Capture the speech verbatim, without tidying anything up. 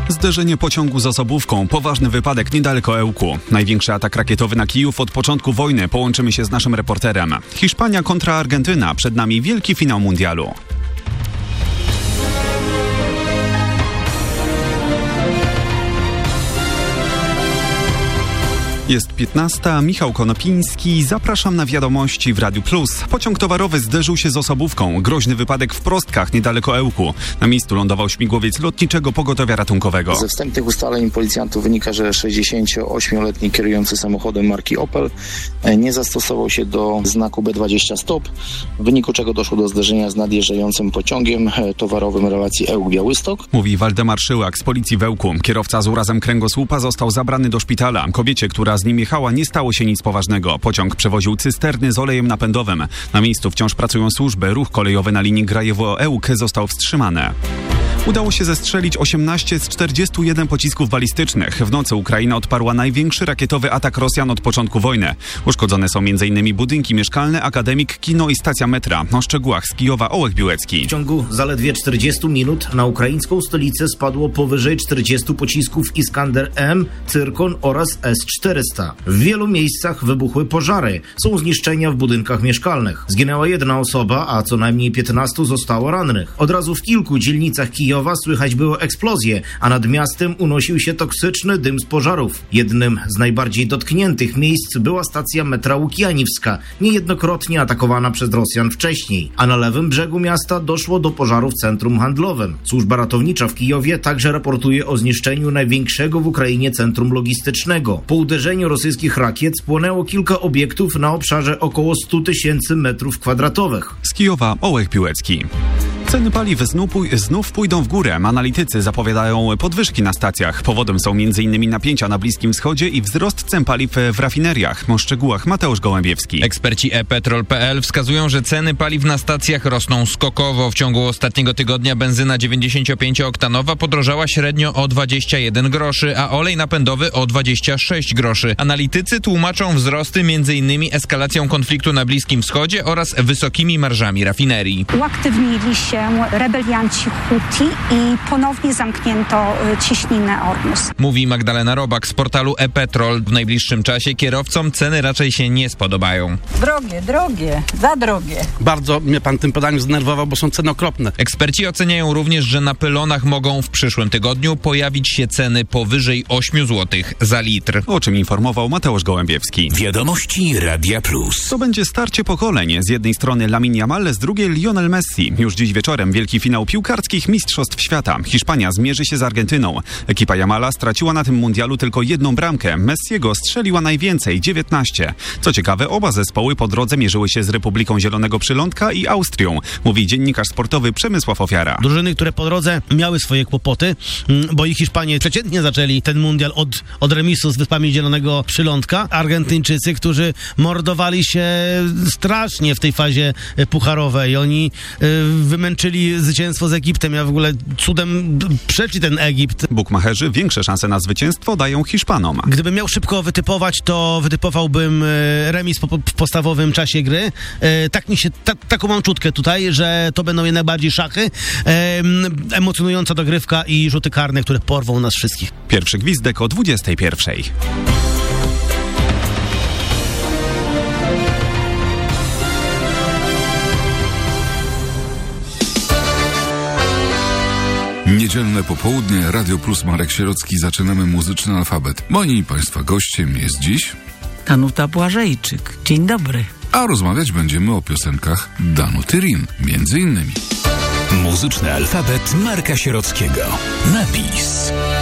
Zderzenie pociągu z osobówką, poważny wypadek niedaleko Ełku. Największy atak rakietowy na Kijów od początku wojny. Połączymy się z naszym reporterem. Hiszpania kontra Argentyna. Przed nami wielki finał mundialu. Jest piętnasta, Michał Konopiński, zapraszam na wiadomości w Radiu Plus. Pociąg towarowy zderzył się z osobówką. Groźny wypadek w Prostkach, niedaleko Ełku. Na miejscu lądował śmigłowiec lotniczego pogotowia ratunkowego. Ze wstępnych ustaleń policjantów wynika, że sześćdziesięcioośmioletni kierujący samochodem marki Opel nie zastosował się do znaku B dwadzieścia stop, w wyniku czego doszło do zderzenia z nadjeżdżającym pociągiem towarowym relacji Ełk-Białystok. Mówi Waldemar Szyłak z policji w Ełku. Kierowca z urazem kręgosłupa został zabrany do szpitala. Kobiecie, która z nim jechała, nie stało się nic poważnego. Pociąg przewoził cysterny z olejem napędowym. Na miejscu wciąż pracują służby. Ruch kolejowy na linii Grajewo-Ełk został wstrzymany. Udało się zestrzelić osiemnaście z czterdziestu jeden pocisków balistycznych. W nocy Ukraina odparła największy rakietowy atak Rosjan od początku wojny. Uszkodzone są między innymi budynki mieszkalne, akademik, kino i stacja metra. O szczegółach z Kijowa Ołek Biłecki. W ciągu zaledwie czterdziestu minut na ukraińską stolicę spadło powyżej czterdziestu pocisków Iskander M, Cyrkon oraz S czterysta. W wielu miejscach wybuchły pożary. Są zniszczenia w budynkach mieszkalnych. Zginęła jedna osoba, a co najmniej piętnastu zostało rannych. Od razu w kilku dzielnicach Kijowa słychać było eksplozje, a nad miastem unosił się toksyczny dym z pożarów. Jednym z najbardziej dotkniętych miejsc była stacja metra Łukianiwska, niejednokrotnie atakowana przez Rosjan wcześniej, a na lewym brzegu miasta doszło do pożaru w centrum handlowym. Służba ratownicza w Kijowie także raportuje o zniszczeniu największego w Ukrainie centrum logistycznego. Po uderzeniu rosyjskich rakiet spłonęło kilka obiektów na obszarze około stu tysięcy metrów kwadratowych. Z Kijowa Ołek Biłecki. Ceny paliw znów, znów pójdą w górę. Analitycy zapowiadają podwyżki na stacjach. Powodem są między innymi napięcia na Bliskim Wschodzie i wzrost cen paliw w rafineriach. O szczegółach Mateusz Gołębiewski. Eksperci e petrol kropka pe el wskazują, że ceny paliw na stacjach rosną skokowo. W ciągu ostatniego tygodnia benzyna dziewięćdziesięciopięciooktanowa podrożała średnio o dwadzieścia jeden groszy, a olej napędowy o dwadzieścia sześć groszy. Analitycy tłumaczą wzrosty między innymi eskalacją konfliktu na Bliskim Wschodzie oraz wysokimi marżami rafinerii. Uaktywnili się rebelianci Huti i ponownie zamknięto cieśninę Ormus. Mówi Magdalena Robak z portalu e-Petrol. W najbliższym czasie kierowcom ceny raczej się nie spodobają. Drogie, drogie, za drogie. Bardzo mnie pan tym podaniem zdenerwował, bo są ceny okropne. Eksperci oceniają również, że na pylonach mogą w przyszłym tygodniu pojawić się ceny powyżej ośmiu złotych za litr. O czym informował Mateusz Gołębiewski. Wiadomości Radia Plus. To będzie starcie pokoleń. Z jednej strony Lamine Yamal, z drugiej Lionel Messi. Już dziś wieczorem wielki finał piłkarskich Mistrzostw Świata. Hiszpania zmierzy się z Argentyną. Ekipa Yamala straciła na tym mundialu tylko jedną bramkę. Messiego strzeliła najwięcej, dziewiętnaście. Co ciekawe, oba zespoły po drodze mierzyły się z Republiką Zielonego Przylądka i Austrią, mówi dziennikarz sportowy Przemysław Ofiara. Drużyny, które po drodze miały swoje kłopoty, bo i Hiszpanie przeciętnie zaczęli ten mundial od, od remisu z Wyspami Zielonego Przylądka. Argentyńczycy, którzy mordowali się strasznie w tej fazie pucharowej. Oni y, wymęczyli zwycięstwo z Egiptem. Ja w ogóle cudem przeszli ten Egipt. Bukmacherzy większe szanse na zwycięstwo dają Hiszpanom. Gdybym miał szybko wytypować, to wytypowałbym remis po, po, w podstawowym czasie gry. E, tak mi się, ta, taką mam czutkę tutaj, że to będą jednak bardziej szachy. E, emocjonująca dogrywka i rzuty karne, które porwą nas wszystkich. Pierwszy gwizdek o dwudziestej pierwszej. Niedzielne popołudnie, Radio Plus, Marek Sierocki. Zaczynamy muzyczny alfabet. Moim i Państwa gościem jest dziś Danuta Błażejczyk. Dzień dobry. A rozmawiać będziemy o piosenkach Danuty Rin, między innymi. Muzyczny alfabet Marka Sierockiego. Napis.